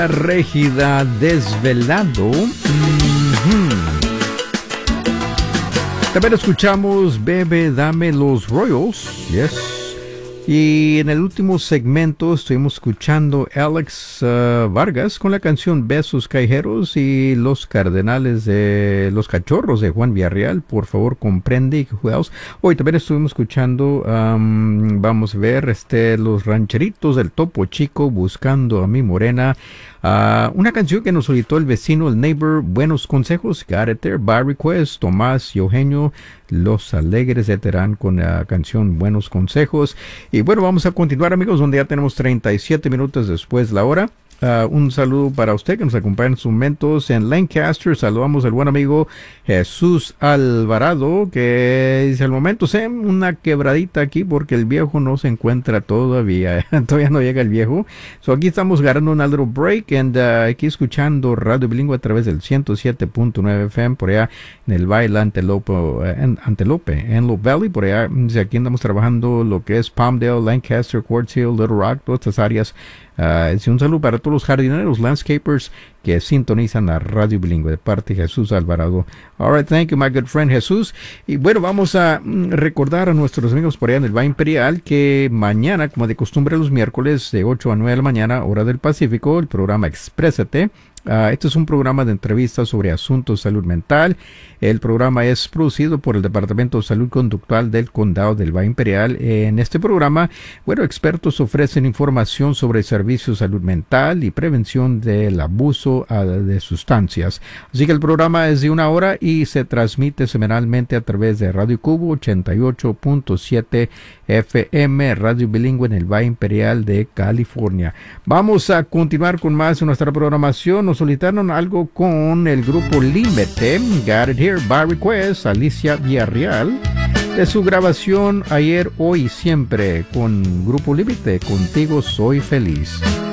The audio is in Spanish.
Régida Desvelado. También escuchamos Bebe Dame los Royals. Yes. Y en el último segmento estuvimos escuchando Alex Vargas con la canción Besos Callejeros y Los Cardenales de los Cachorros de Juan Villarreal. Por favor, comprende y cuidados. Hoy también estuvimos escuchando, vamos a ver, Los Rancheritos del Topo Chico, Buscando a mi Morena. Una canción que nos solicitó el vecino, el neighbor, Buenos Consejos, Got It There, by request, Tomás y Eugenio, Los Alegres de Terán con la canción Buenos Consejos. Y bueno, vamos a continuar, amigos, donde ya tenemos 37 minutos después la hora. Un saludo para usted que nos acompaña en sus momentos en Lancaster. Saludamos al buen amigo Jesús Alvarado, que dice al momento una quebradita aquí porque el viejo no se encuentra todavía. Todavía no llega el viejo. So aquí estamos ganando una little break and aquí escuchando Radio Bilingüe a través del 107.9 FM por allá en el Valle Antelope, Antelope Valley. Por allá aquí andamos trabajando lo que es Palmdale, Lancaster, Quartz Hill, Little Rock, todas estas áreas. Un saludo para todos los jardineros, landscapers que sintonizan la Radio Bilingüe de parte de Jesús Alvarado. All right, thank you, my good friend Jesús. Y bueno, vamos a recordar a nuestros amigos por allá en el Valle Imperial que mañana, como de costumbre los miércoles de 8 a 9 de la mañana, hora del Pacífico, el programa Exprésate. Este es un programa de entrevistas sobre asuntos de salud mental. El programa es producido por el Departamento de Salud Conductual del Condado del Valle Imperial. En este programa, bueno, expertos ofrecen información sobre servicios de salud mental y prevención del abuso de sustancias. Así que el programa es de 1 hora y se transmite semanalmente a través de Radio Cubo 88.7 FM, Radio Bilingüe en el Valle Imperial de California. Vamos a continuar con más de nuestra programación. Nos solicitaron algo con el grupo Límite, Got It Here, by request, Alicia Villarreal, de su grabación Ayer, Hoy y Siempre, con Grupo Límite, Contigo Soy Feliz.